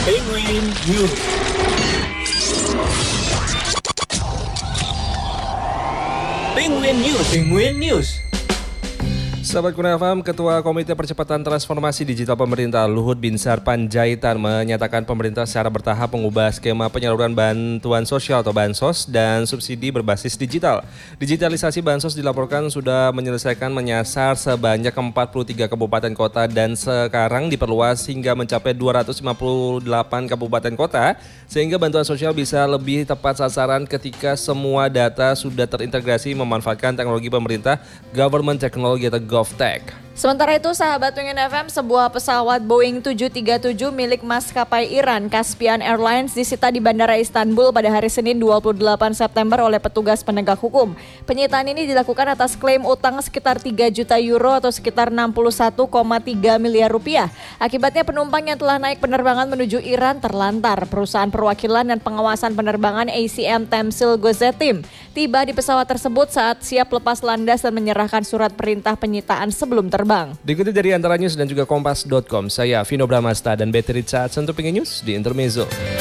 Penguin News. Penguin News. Penguin News. Sahabat Kuna FM, Ketua Komite Percepatan Transformasi Digital Pemerintah Luhut Binsar Panjaitan menyatakan pemerintah secara bertahap mengubah skema penyaluran bantuan sosial atau bansos dan subsidi berbasis digital. Digitalisasi bansos dilaporkan sudah menyelesaikan menyasar sebanyak 43 kabupaten kota dan sekarang diperluas hingga mencapai 258 kabupaten kota sehingga bantuan sosial bisa lebih tepat sasaran ketika semua data sudah terintegrasi memanfaatkan teknologi pemerintah Government Technology atau GovTech. Sementara itu, sahabat Penguin FM, sebuah pesawat Boeing 737 milik maskapai Iran, Caspian Airlines, disita di Bandara Istanbul pada hari Senin 28 September oleh petugas penegak hukum. Penyitaan ini dilakukan atas klaim utang sekitar 3 juta euro atau sekitar 61,3 miliar rupiah. Akibatnya penumpang yang telah naik penerbangan menuju Iran terlantar. Perusahaan perwakilan dan pengawasan penerbangan ACM Temsil Gozetim tiba di pesawat tersebut saat siap lepas landas dan menyerahkan surat perintah penyitaan sebelum terbang. Diikuti dari Antara News dan juga Kompas.com, saya Vino Bramasta dan Betty Richard untuk Penguin News di Intermezzo.